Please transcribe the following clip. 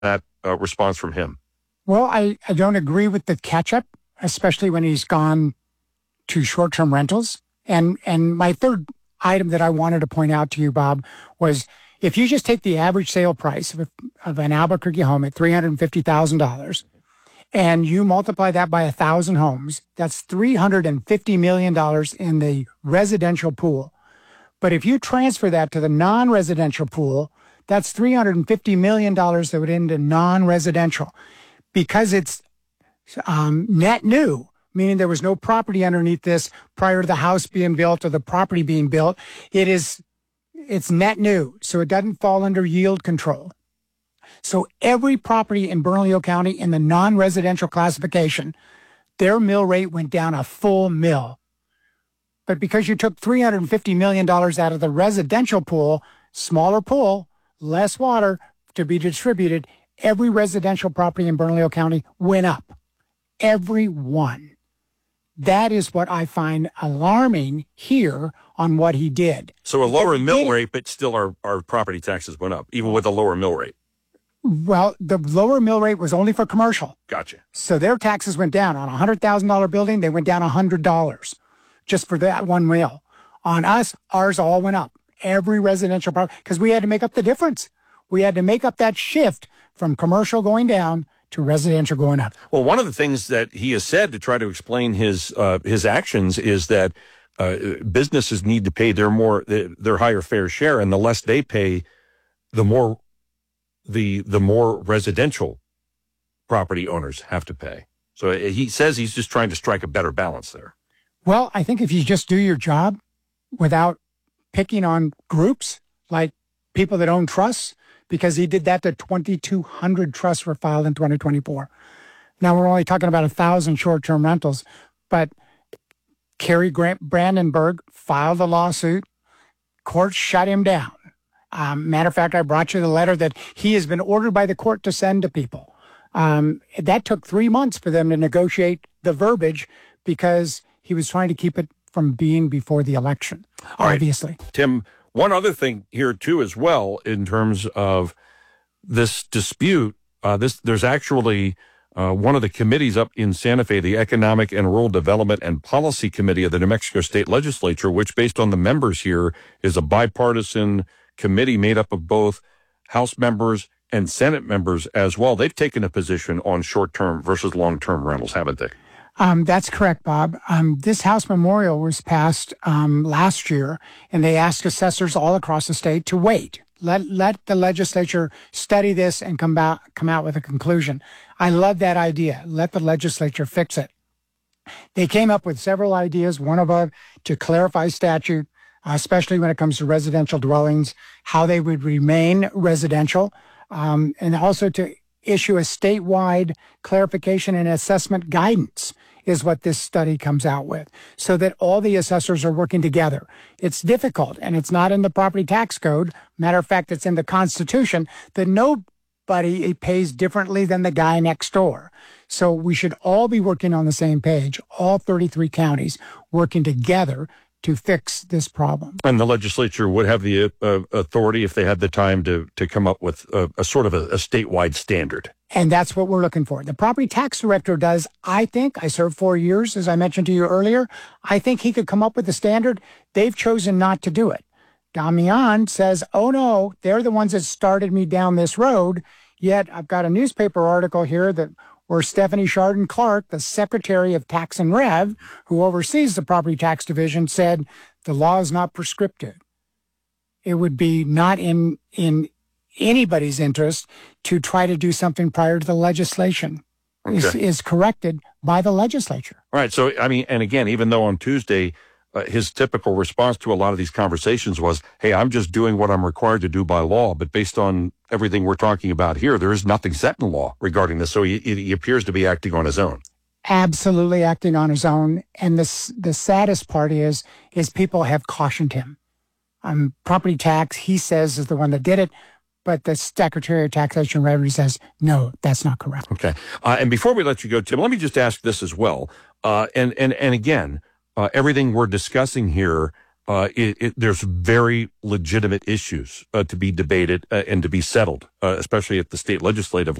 that response from him? Well, I don't agree with the catch-up, especially when he's gone to short-term rentals. And my third item that I wanted to point out to you, Bob, was if you just take the average sale price of an Albuquerque home at $350,000 and you multiply that by 1,000 homes, that's $350 million in the residential pool. But if you transfer that to the non-residential pool, that's $350 million that would end in non-residential. Because it's net new, meaning there was no property underneath this prior to the house being built or the property being built, it's net new, so it doesn't fall under yield control. So every property in Bernalillo County in the non-residential classification, their mill rate went down a full mill. But because you took $350 million out of the residential pool, smaller pool, less water to be distributed, every residential property in Bernalillo County went up. Every one. That is what I find alarming here on what he did. So a lower mill rate, but still our property taxes went up, even with a lower mill rate. Well, the lower mill rate was only for commercial. Gotcha. So their taxes went down. On a $100,000 building, they went down $100 just for that one mill. On us, ours all went up. Every residential property, because we had to make up the difference. We had to make up that shift from commercial going down to residential going up. Well, one of the things that he has said to try to explain his actions is that businesses need to pay their higher fair share, and the less they pay, the more residential property owners have to pay. So he says he's just trying to strike a better balance there. Well, I think if you just do your job without picking on groups like people that own trusts, because he did that to 2,200 trusts were filed in 2024. Now we're only talking about 1,000 short-term rentals, but Kerry Brandenburg filed a lawsuit. Court shut him down. Matter of fact, I brought you the letter that he has been ordered by the court to send to people. That took 3 months for them to negotiate the verbiage because he was trying to keep it from being before the election, obviously. Right. Tim, one other thing here, too, as well, in terms of this dispute, there's actually one of the committees up in Santa Fe, the Economic and Rural Development and Policy Committee of the New Mexico State Legislature, which, based on the members here, is a bipartisan committee made up of both House members and Senate members as well. They've taken a position on short-term versus long-term rentals, haven't they? That's correct, Bob. This House memorial was passed last year, and they asked assessors all across the state to wait. Let the legislature study this and come out with a conclusion. I love that idea. Let the legislature fix it. They came up with several ideas, one of them to clarify statute, especially when it comes to residential dwellings, how they would remain residential, and also to issue a statewide clarification and assessment guidance is what this study comes out with, so that all the assessors are working together. It's difficult, and it's not in the property tax code. Matter of fact, it's in the Constitution that nobody pays differently than the guy next door. So we should all be working on the same page, all 33 counties working together to fix this problem. And the legislature would have the authority, if they had the time, to come up with a sort of a statewide standard. And that's what we're looking for. The property tax director does, I think. I served 4 years, as I mentioned to you earlier. I think he could come up with a standard. They've chosen not to do it. Damian says, oh no, they're the ones that started me down this road. Yet I've got a newspaper article here where Stephanie Chardon Clark, the Secretary of Tax and Rev, who oversees the property tax division, said the law is not prescriptive. It would be not in anybody's interest to try to do something prior to the legislation is corrected by the legislature. All right. So, I mean, and again, even though on Tuesday, his typical response to a lot of these conversations was, hey, I'm just doing what I'm required to do by law. But based on everything we're talking about here, there is nothing set in law regarding this. So he appears to be acting on his own. Absolutely acting on his own. And the saddest part is people have cautioned him. Property tax, he says, is the one that did it. But the Secretary of Taxation and Revenue says, no, that's not correct. Okay. And before we let you go, Tim, let me just ask this as well. And again, everything we're discussing here there's very legitimate issues to be debated and to be settled, especially at the state legislative